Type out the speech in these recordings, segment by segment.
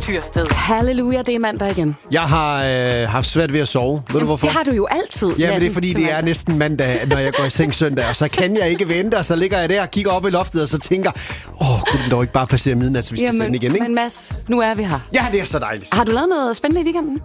Tyrsted. Halleluja, det er mandag igen. Jeg har haft svært ved at sove. Ved du hvorfor? Det har du jo altid. Ja, men det er fordi, det er næsten mandag, når jeg går i seng søndag. Og så kan jeg ikke vente, og så ligger jeg der og kigger op i loftet, og så tænker, kunne den dog ikke bare passere midnat, så vi skal sende igen, ikke? Men Mads, nu er vi her. Ja, det er så dejligt. Har du lavet noget spændende i weekenden?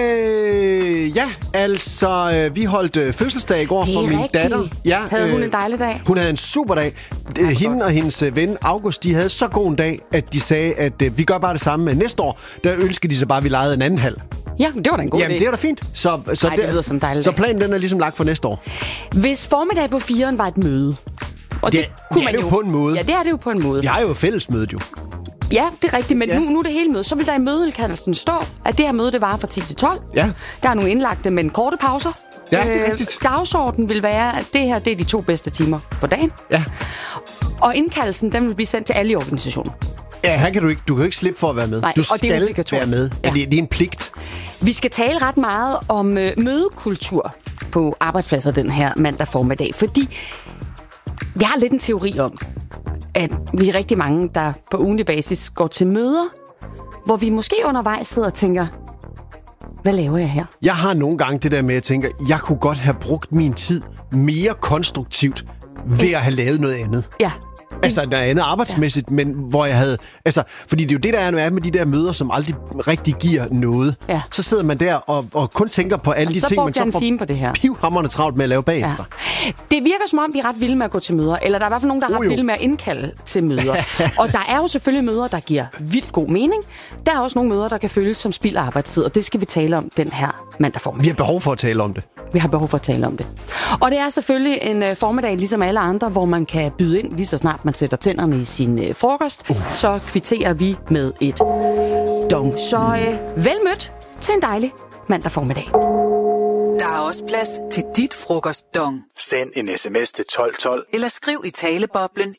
Ja, altså, vi holdt fødselsdag i går for min datter. Ja, havde hun en dejlig dag? Hun havde en super dag. Hende og hendes ven August, de havde så god en dag, at de sagde, at vi gør bare det samme næste år. Der ønskede de så bare, at vi lejede en anden halv. Ja, det var da en god idé. Jamen, det er da fint. Så det lyder som dejligt. Så planen den er ligesom lagt for næste år. Hvis formiddag på 4'eren var et møde, og det kunne man jo på en måde. Ja, det er det jo på en måde. Vi har jo fællesmødet jo. Ja, det er rigtigt, men nu er det hele møde. Så vil der i mødeindkaldelsen stå, at det her møde, det varer fra 10 til 12. Ja. Der er nogle indlagte, men korte pauser. Ja, det er rigtigt. Dagsordenen vil være, at det her, det er de 2 bedste timer på dagen. Ja. Og indkaldelsen, den vil blive sendt til alle i organisationen. Ja, her kan du kan ikke slippe for at være med. Nej, du og det er skal være med. Ja. Det er en pligt. Vi skal tale ret meget om mødekultur på arbejdspladser den her mandag formiddag, fordi vi har lidt en teori om, at vi er rigtig mange, der på ugentlig basis går til møder, hvor vi måske undervejs sidder og tænker, hvad laver jeg her? Jeg har nogle gange det der med at tænke, jeg kunne godt have brugt min tid mere konstruktivt ved at have lavet noget andet. Ja. Altså, der er andet arbejdsmæssigt, men hvor jeg havde... Altså, fordi det er jo det, der er med de der møder, som aldrig rigtig giver noget. Ja. Så sidder man der og kun tænker på alle de ting, man så får pivhamrende travlt med at lave bagefter. Ja. Det virker som om, vi er ret vilde med at gå til møder, eller der er i hvert fald nogen, der er ret vilde med at indkalde til møder. Og der er jo selvfølgelig møder, der giver vildt god mening. Der er også nogle møder, der kan føles som spild af arbejdstid, og det skal vi tale om den her mandag formiddag. Vi har behov for at tale om det. Vi har behov for at tale om det. Og det er selvfølgelig en formiddag, ligesom alle andre, hvor man kan byde ind, lige så snart man sætter tænderne i sin frokost. Så kvitterer vi med et dong. Så vel mødt til en dejlig mandag formiddag. Der er også plads til dit frokostdong. Send en sms til 1212. Eller skriv i taleboblen